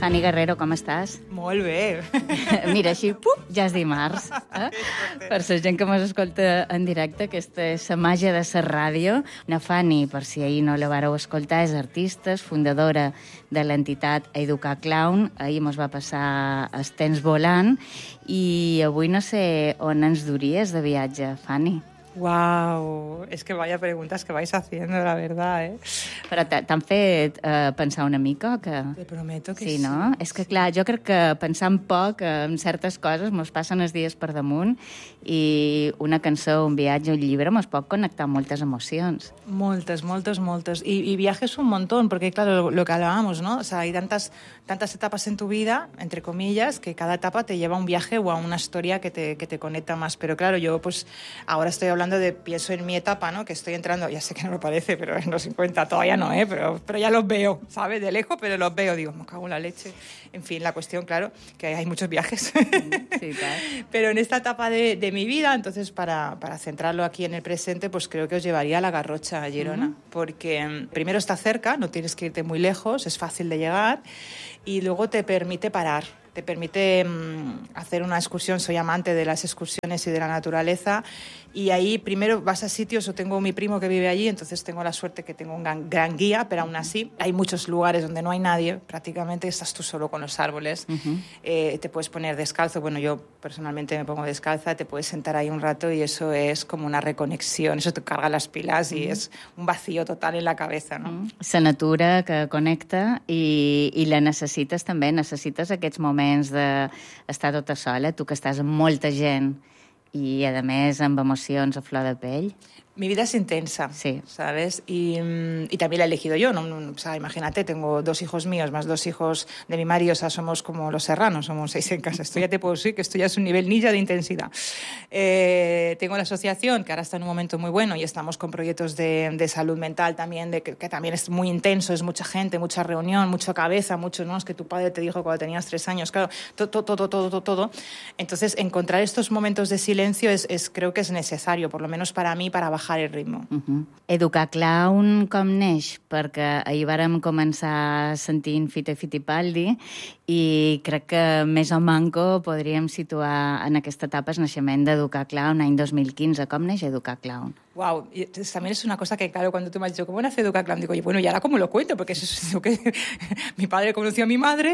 Fanny Guerrero, com estàs? Molt bé. Mira, així, ja és dimarts. Per la gent que mos escolta en directe, aquesta és la màgia de la ràdio. Na Fanny, per si ahir no la vareu escoltar, és artista, és fundadora de l'entitat Educar Clown. Ahir mos va passar els temps volant i avui no sé on ens duries de viatge, Fanny. Wow, es que vaya preguntas que vais haciendo, la verdad, ¿eh? Però t'han fet pensar una mica? Que... Te prometo que sí. No? És que, clar, jo crec que pensant poc en certes coses mos passen els dies per damunt i una cançó, un viatge, un llibre mos pot connectar amb moltes emocions. Moltes. Y viajes un montón, porque claro, lo que hablábamos, ¿no? O sea, hay tantas etapas en tu vida, entre comillas, que cada etapa te lleva a un viaje o a una historia que te conecta más. Pero claro, yo pues ahora estoy hablando pienso en mi etapa, ¿no? Que estoy entrando, ya sé que no lo parece, pero en los 50 todavía no, pero ya los veo, ¿sabes? De lejos, pero los veo, digo, me cago en la leche. En fin, la cuestión, claro, que hay muchos viajes. Sí, claro. Pero en esta etapa de mi vida, entonces, para centrarlo aquí en el presente, pues creo que os llevaría a la Garrocha, a Girona, porque primero está cerca, no tienes que irte muy lejos, es fácil de llegar, y luego te permite parar. Te permite hacer una excursión, soy amante de las excursiones y de la naturaleza, y ahí primero vas a sitios, o tengo mi primo que vive allí, entonces tengo la suerte que tengo un gran guía, pero aún así hay muchos lugares donde no hay nadie, prácticamente estás tú solo con los árboles, te puedes poner descalzo, bueno, yo personalmente me pongo descalza, te puedes sentar ahí un rato y eso es como una reconexión, eso te carga las pilas y es un vacío total en la cabeza, no? La natura que connecta i la necessites també, necessites aquests moments d'estar tota sola, tu que estàs amb molta gent i, a més, amb emocions a flor de pell. Mi vida es intensa, sí. ¿Sabes? Y también la he elegido yo, ¿no? O sea, imagínate, tengo 2 hijos míos más 2 hijos de mi marido, o sea, somos como los serranos, somos 6 en casa. Esto ya te puedo decir que esto ya es un nivel ninja de intensidad. Tengo la asociación, que ahora está en un momento muy bueno, y estamos con proyectos de salud mental también, que también es muy intenso, es mucha gente, mucha reunión, mucha cabeza, mucho, ¿no? Es que tu padre te dijo cuando tenías 3 años, claro, todo. Entonces, encontrar estos momentos de silencio creo que es necesario, por lo menos para mí, para bajar el ritmo. Educar Clown com neix? Perquè ahir vàrem començar sentint Fito i Fitipaldi i crec que més o manco podríem situar en aquesta etapa el naixement d'Educar Clown, any 2015. Com neix Educar Clown? Wow, y también es una cosa que, claro, cuando tú me has dicho, ¿cómo nace Educar Clown? Digo, y bueno, ¿y ahora cómo lo cuento? Porque eso es lo que mi padre conoció a mi madre.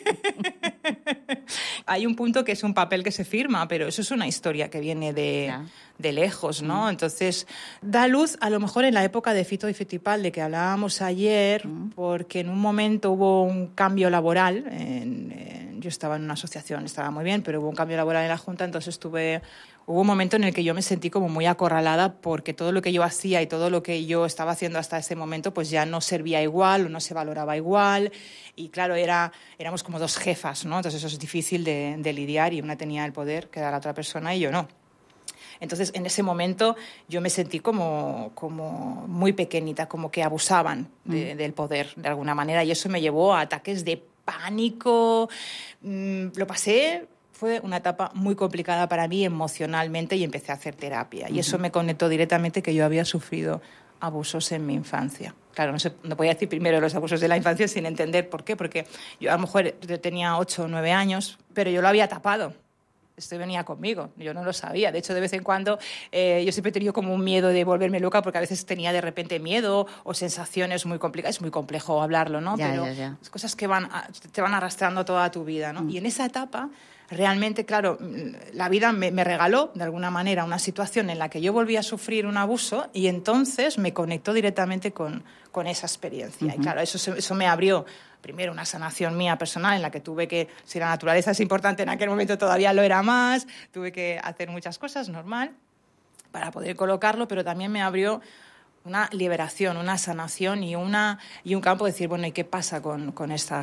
Hay un punto que es un papel que se firma, pero eso es una historia que viene de lejos, ¿no? Entonces, da luz a lo mejor en la época de Fito y Fitipaldi, que hablábamos ayer, porque en un momento hubo un cambio laboral. Yo estaba en una asociación, estaba muy bien, pero hubo un cambio laboral en la Junta, entonces hubo un momento en el que yo me sentí como muy acorralada porque todo lo que yo hacía y todo lo que yo estaba haciendo hasta ese momento pues ya no servía igual o no se valoraba igual. Y claro, éramos como 2 jefas, ¿no? Entonces eso es difícil de lidiar y una tenía el poder que era la otra persona y yo no. Entonces, en ese momento yo me sentí como muy pequeñita, como que abusaban del poder de alguna manera y eso me llevó a ataques de pánico. Lo pasé... Fue una etapa muy complicada para mí emocionalmente y empecé a hacer terapia. Y eso me conectó directamente que yo había sufrido abusos en mi infancia. Claro, no podía decir primero los abusos de la infancia sin entender por qué. Porque yo a lo mejor tenía 8 o 9 años, pero yo lo había tapado. Esto venía conmigo, yo no lo sabía. De hecho, de vez en cuando yo siempre he tenido como un miedo de volverme loca porque a veces tenía de repente miedo o sensaciones muy complicadas. Es muy complejo hablarlo, ¿no? Pero es cosas que te van arrastrando toda tu vida, ¿no? Y en esa etapa... Realmente, claro, la vida me regaló, de alguna manera, una situación en la que yo volví a sufrir un abuso y entonces me conectó directamente con esa experiencia. Y claro, eso me abrió, primero, una sanación mía personal en la que tuve que, si la naturaleza es importante, en aquel momento todavía lo era más, tuve que hacer muchas cosas, normal, para poder colocarlo, pero también me abrió una liberación, una sanación y un campo de decir, bueno, ¿y qué pasa con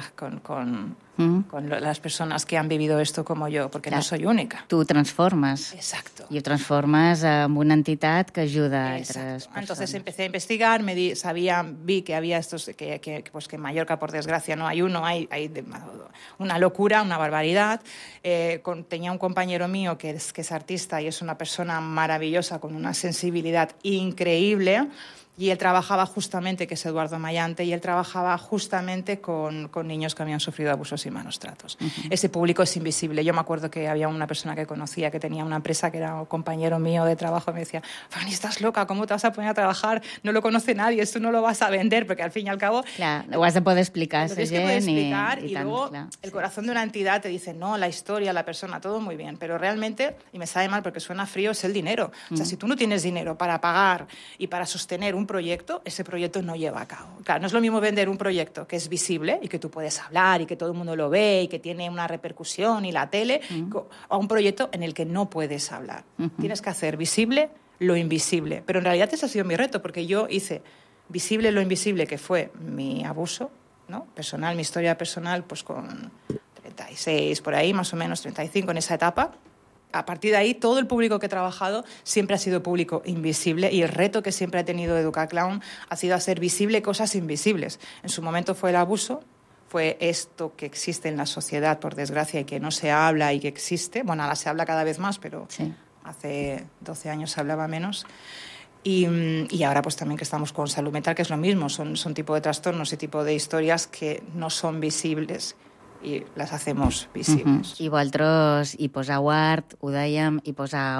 las personas que han vivido esto como yo? Porque no soy única. Tu transformes. Exacto. I ho transformes en una entitat que ajuda a altres persones. Entonces empecé a investigar, vi que había estos, que en Mallorca, por desgracia, no hay uno, hay una locura, una barbaridad. Tenía un compañero mío que es artista y es una persona maravillosa, con una sensibilidad increíble, Y él trabajaba justamente, que es Eduardo Mayante, y él trabajaba justamente con niños que habían sufrido abusos y malos tratos. Ese público es invisible. Yo me acuerdo que había una persona que conocía que tenía una empresa, que era un compañero mío de trabajo, y me decía, Fanny, estás loca, ¿cómo te vas a poner a trabajar? No lo conoce nadie, esto no lo vas a vender, porque al fin y al cabo... Clar, ho has de poder explicar a esa gent. Y luego el corazón de una entidad te dice, no, la historia, la persona, todo muy bien, pero realmente, y me sabe mal porque suena frío, es el dinero. O sea, si tú no tienes dinero para pagar y para sostener un proyecto, ese proyecto no lleva a cabo. Claro, no es lo mismo vender un proyecto que es visible y que tú puedes hablar y que todo el mundo lo ve y que tiene una repercusión y la tele, a un proyecto en el que no puedes hablar. Tienes que hacer visible lo invisible. Pero en realidad ese ha sido mi reto, porque yo hice visible lo invisible, que fue mi abuso, ¿no? Personal, mi historia personal, pues con 36, por ahí, más o menos, 35 en esa etapa. A partir de ahí, todo el público que he trabajado siempre ha sido público invisible, y el reto que siempre ha tenido Educaclown ha sido hacer visible cosas invisibles. En su momento fue el abuso, fue esto que existe en la sociedad, por desgracia, y que no se habla y que existe. Bueno, ahora se habla cada vez más, pero hace 12 años se hablaba menos. Y ahora pues también que estamos con salud mental, que es lo mismo, son tipo de trastornos y tipo de historias que no son visibles i les hacemos visibles. I vosaltres hi poseu art, ho dèiem, hi poseu